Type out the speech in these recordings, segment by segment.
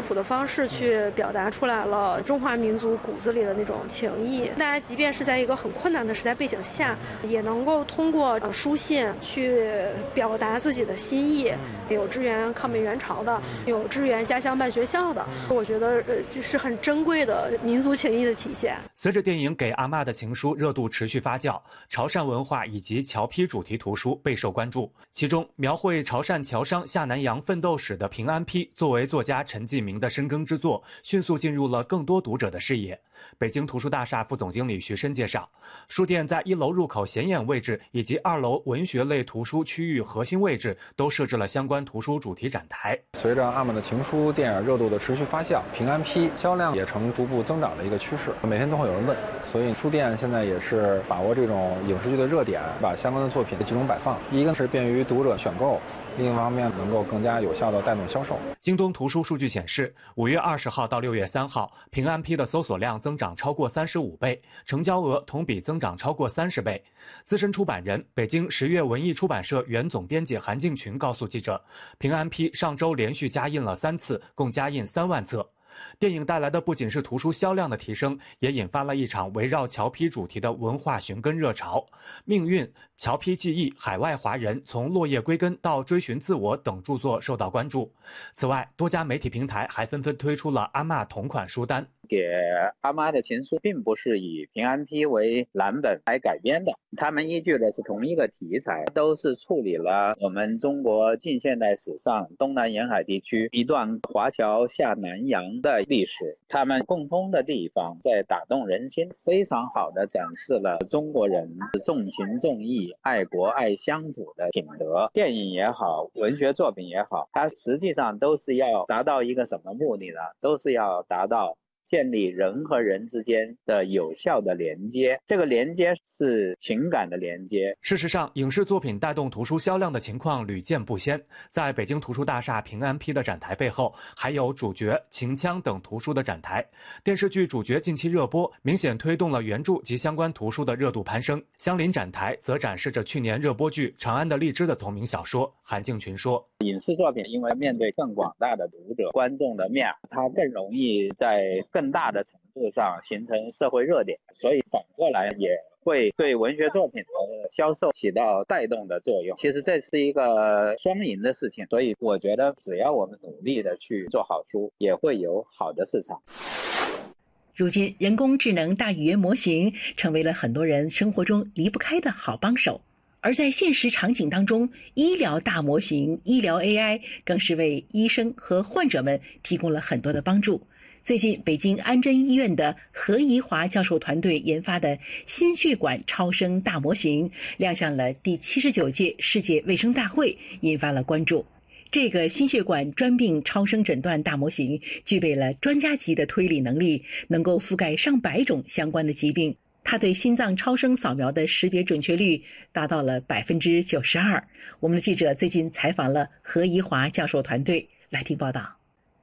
朴的方式去表达出来了中华民族骨子里的那种情谊。大家即便是在一个很困难的时代背景下，也能够通过书信去表达自己的心意。有支援抗美援朝的，有支援家乡办学校的，我觉得这是很珍贵的民族情谊的体现。 随着电影《给阿嬷的情书》热度持续发酵，潮汕文化以及侨批主题图书备受关注。其中，描绘潮汕侨商下南洋奋斗史的《平安批》，作为作家陈继明的深耕之作，迅速进入了更多读者的视野。北京图书大厦副总经理徐申介绍，书店在1楼入口显眼位置以及2楼文学类图书区域核心位置都设置了相关图书主题展台。 随着阿嬷的情书电影热度的持续发酵，平安批销量也呈逐步增长的一个趋势，每天都会有人问，所以书店现在也是把握这种影视剧的热点，把相关的作品集中摆放，一个是便于读者选购，另一方面能够更加有效地带动销售。 京东图书数据显示，5月20号到6月3号，平安批的搜索量增长超过35倍，成交额同比增长超过30倍。资深出版人、北京十月文艺出版社原总编辑韩敬群告诉记者，平安批上周连续加印了3次，共加印3万册。电影带来的不仅是图书销量的提升，也引发了一场围绕侨批主题的文化寻根热潮。命运、侨批记忆、海外华人从落叶归根到追寻自我等著作受到关注。此外，多家媒体平台还纷纷推出了阿嬷同款书单。 给阿嬷的情书并不是以平安批为蓝本来改编的，他们依据的是同一个题材，都是处理了我们中国近现代史上东南沿海地区一段华侨下南洋的历史。他们共通的地方在打动人心，非常好的展示了中国人重情重义、爱国爱乡土的品德。电影也好，文学作品也好，它实际上都是要达到一个什么目的呢？都是要达到建立人和人之间的有效的连接，这个连接是情感的连接。 事实上，影视作品带动图书销量的情况屡见不鲜。在北京图书大厦平安批的展台背后，还有主角、秦腔等图书的展台。电视剧主角近期热播，明显推动了原著及相关图书的热度攀升。相邻展台则展示着去年热播剧《长安的荔枝》的同名小说。韩敬群说， 影视作品因为面对更广大的读者观众的面，它更容易在更大的程度上形成社会热点，所以反过来也会对文学作品的销售起到带动的作用。其实这是一个双赢的事情，所以我觉得只要我们努力的去做好书，也会有好的市场。 如今，人工智能大语言模型成为了很多人生活中离不开的好帮手。而在现实场景当中，医疗大模型、医疗 AI 更是为医生和患者们提供了很多的帮助。最近，北京安贞医院的何怡华教授团队研发的心血管超声大模型亮相了第79届世界卫生大会，引发了关注。这个心血管专病超声诊断大模型具备了专家级的推理能力，能够覆盖上百种相关的疾病。它对心脏超声扫描的识别准确率达到了92%。我们的记者最近采访了何怡华教授团队，来听报道。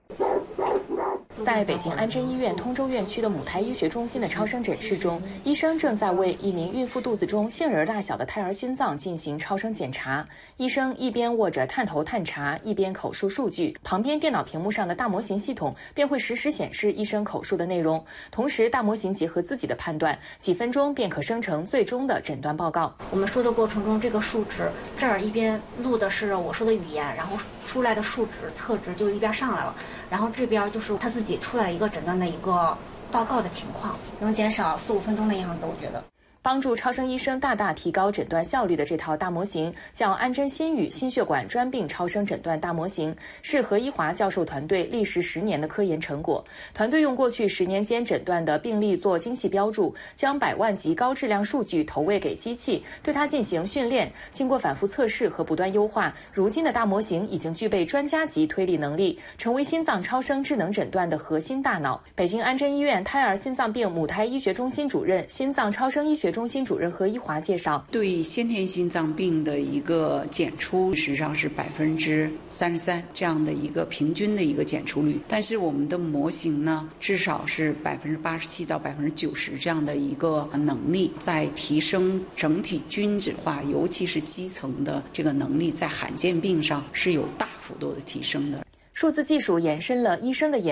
在北京安贞医院通州院区的母胎医学中心的超声诊室中，医生正在为一名孕妇肚子中杏仁大小的胎儿心脏进行超声检查。医生一边握着探头探查，一边口述数据，旁边电脑屏幕上的大模型系统便会实时显示医生口述的内容。同时，大模型结合自己的判断，几分钟便可生成最终的诊断报告。 我们说的过程中，这个数值这儿一边录的是我说的语言，然后出来的数值测值就一边上来了，然后这边就是他自己出来一个诊断的一个报告的情况，能减少4-5分钟的样子，我觉得。 帮助超声医生大大提高诊断效率的这套大模型叫安贞心语心血管专病超声诊断大模型，是何怡华教授团队历时10年的科研成果。团队用过去10年间诊断的病例做精细标注，将100万级高质量数据投喂给机器，对它进行训练。经过反复测试和不断优化，如今的大模型已经具备专家级推理能力，成为心脏超声智能诊断的核心大脑。北京安贞医院胎儿心脏病母胎医学中心主任、心脏超声医学中心主任何怡华介绍， 对先天心脏病的一个检出实际上是33%这样的一个平均的一个检出率，但是我们的模型呢，至少是87%到90%这样的一个能力，在提升整体均质化，尤其是基层的这个能力，在罕见病上是有大幅度的提升的。 数字技术延伸了医生的眼